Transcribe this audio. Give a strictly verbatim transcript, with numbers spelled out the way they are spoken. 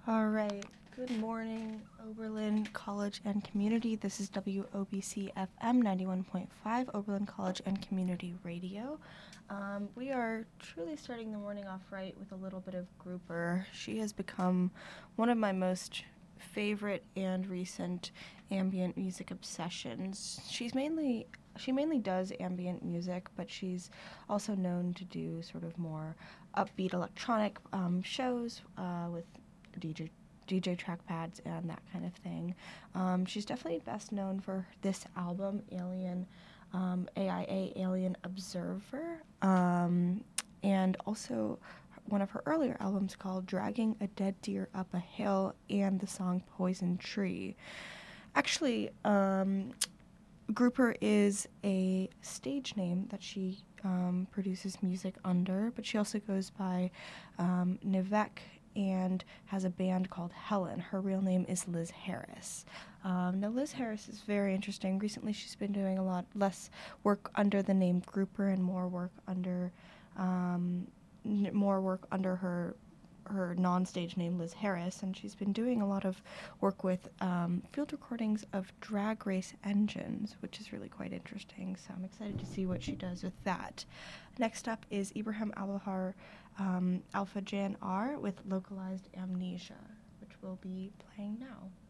All right. Good morning, Oberlin College and Community. This is W O B C F M ninety-one point five, Oberlin College and Community Radio. Um, we are truly starting the morning off right with a little bit of Grouper. She has become one of my most favorite and recent ambient music obsessions. She's mainly she mainly does ambient music, but she's also known to do sort of more upbeat electronic um, shows uh, with D J D J track pads and that kind of thing. Um, she's definitely best known for this album, Alien, um, A I A Alien Observer, um, and also one of her earlier albums called Dragging a Dead Deer Up a Hill and the song Poison Tree. Actually, um, Grouper is a stage name that she um, produces music under, but she also goes by um, Nivek and has a band called Helen. Her real name is Liz Harris. Um, now, Liz Harris is very interesting. Recently, she's been doing a lot less work under the name Grouper and more work under um, n- more work under her her non-stage name, Liz Harris, and she's been doing a lot of work with um, field recordings of drag race engines, which is really quite interesting, so I'm excited to see what she does with that. Next up is Ibrahim Abahar um, Alpha Jan R with Localized Amnesia, which we'll be playing now.